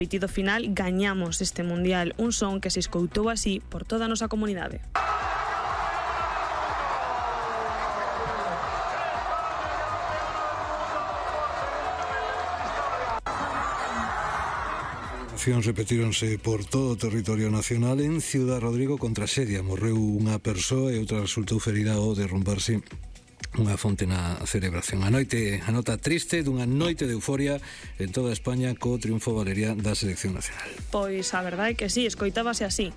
pitido final gañamos este mundial, un son que se escoitou así por toda a nosa comunidade. Repetíronse por todo o territorio nacional. En Ciudad Rodrigo, con traxedia, morreu unha persoa e outra resultou ferida ao derrumbarse unha fonte na celebración. A nota triste dunha noite de euforia en toda España co triunfo valeria da selección nacional. Pois a verdade é que sí, escoitábase así.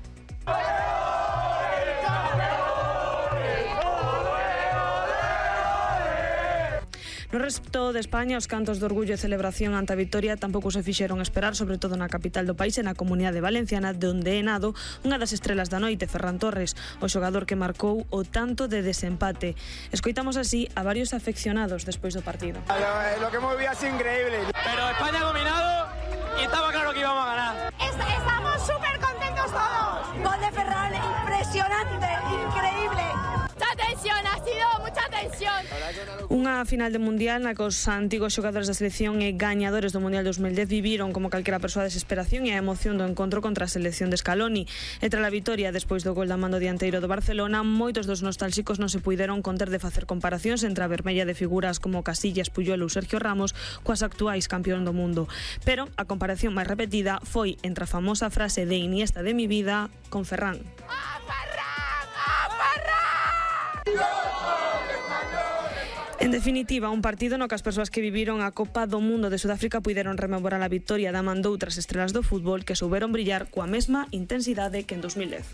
No resto de España, os cantos de orgullo e celebración ante a vitoria tampouco se fixeron esperar, sobre todo na capital do país e na Comunidade Valenciana, onde é nado unha das estrelas da noite, Ferran Torres, o xogador que marcou o tanto de desempate. Escoitamos así a varios afeccionados despois do partido. Lo que hemos vivido es increíble. Pero España ha dominado y estaba claro que íbamos a ganar. Estamos súper contentos todos. Gol de Ferran, impresionante, increíble. Mucha tensión, ha sido mucha tensión. Unha final de mundial na que os antigos xogadores da selección e gañadores do Mundial 2010 viviron como calquera persoa a desesperación e a emoción do encontro contra a selección de Scaloni. E tras a vitoria despois do gol da mando dianteiro do Barcelona, moitos dos nostálxicos non se puideron conter de facer comparacións entre a vermella de figuras como Casillas, Puyol ou Sergio Ramos coas actuais campeón do mundo. Pero a comparación máis repetida foi entre a famosa frase de Iniesta de mi vida con Ferran. En definitiva, un partido no que as persoas que viviron a Copa do Mundo de Sudáfrica puideron rememorar a vitoria da man doutras estrelas do fútbol que souberon brillar coa mesma intensidade que en 2010.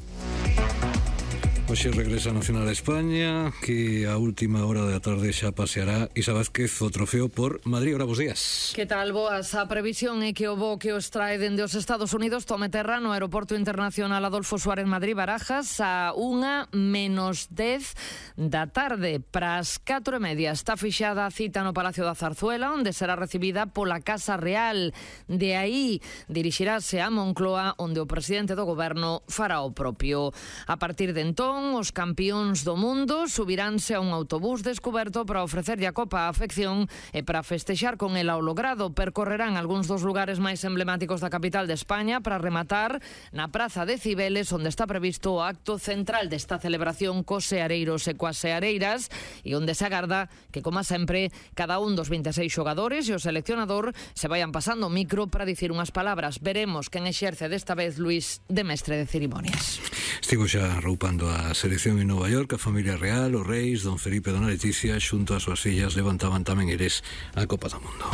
Hoxe regresa a Nacional a España, que a última hora da tarde xa paseará Isa Vázquez o trofeo por Madrid. Ora, bos días. Que tal, boas? A previsión é que o voo que os trae dende os Estados Unidos tome terra no Aeroporto Internacional Adolfo Suárez Madrid Barajas a 1:10 da tarde. Para as 4:30 está fixada a cita no Palacio da Zarzuela, onde será recibida pola Casa Real. De aí dirixirase a Moncloa, onde o presidente do goberno fará o propio. A partir de entón, os campións do mundo subiránse a un autobús descoberto para ofrecerlle a copa á afección e para festexar con ela o logrado. Percorrerán algúns dos lugares máis emblemáticos da capital de España para rematar na Praza de Cibeles, onde está previsto o acto central desta celebración cos seareiros e coas seareiras e onde se agarda que, como sempre, cada un dos 26 xogadores e o seleccionador se vayan pasando o micro para dicir unhas palabras. Veremos quen exerce desta vez Luis de mestre de cerimonias. Estivo xa roupando a selección en Nova York, a familia real, os reis, don Felipe e dona Leticia, xunto ás súas fillas, levantaban tamén eles a Copa do Mundo.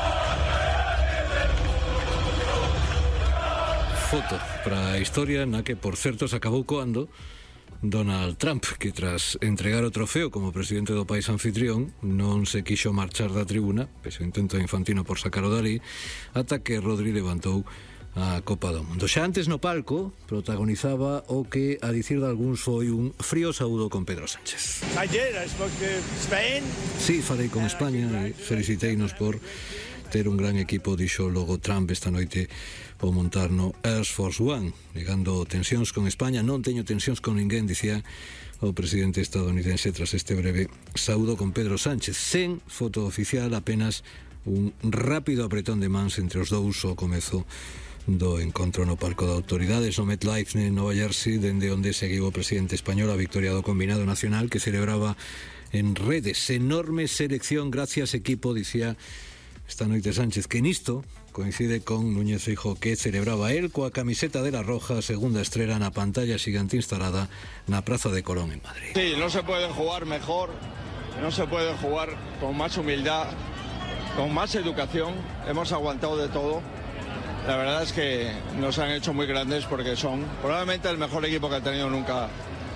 Foto para a historia na que, por certo, se acabou coando Donald Trump, que tras entregar o trofeo como presidente do país anfitrión non se quixo marchar da tribuna, pese o intento de Infantino por sacaro dali, ata que Rodri levantou a Copa do Mundo. Xa antes no palco protagonizaba o que, a dicir de algúns, foi un frío saúdo con Pedro Sánchez. Ayer spoke to Spain. Sí, falei con España e feliciteinos por ter un gran equipo, dixo logo Trump esta noite ao montar no Air Force One, negando tensións con España. Non teño tensións con ninguén, dicía o presidente estadounidense tras este breve saúdo con Pedro Sánchez. Sen foto oficial, apenas un rápido apretón de mans entre os dous ao comezo do encontro no palco de autoridades no MetLife en Nova Jersey, dende onde seguiu o presidente español a victoria do combinado nacional que celebraba en redes. Enorme selección, gracias equipo, dicía esta noite Sánchez, que nisto coincide con Núñez Feijóo, que celebraba él coa camiseta de la Roja, segunda estrela na pantalla xigante instalada na Praza de Colón en Madrid. Sí, no se puede jugar mejor, no se puede jugar con más humildad, con más educación. Hemos aguantado de todo. La verdad es que nos han hecho muy grandes porque son probablemente el mejor equipo que ha tenido nunca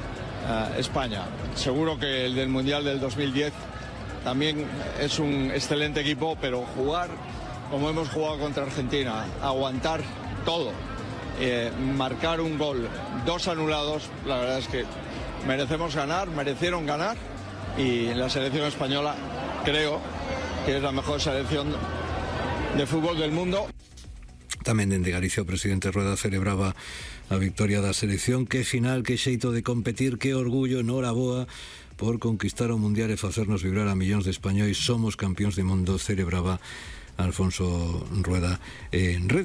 España. Seguro que el del Mundial del 2010 también es un excelente equipo, pero jugar como hemos jugado contra Argentina, aguantar todo, marcar un gol, 2 anulados, la verdad es que merecemos ganar, merecieron ganar, y la selección española creo que es la mejor selección de fútbol del mundo. Tamén dende Galicia o presidente Rueda celebraba a victoria da selección. Que final, que xeito de competir, que orgullo, noraboa por conquistar o mundial e facernos vibrar a millóns de españois. Somos campións de mundo, celebraba Alfonso Rueda en redes.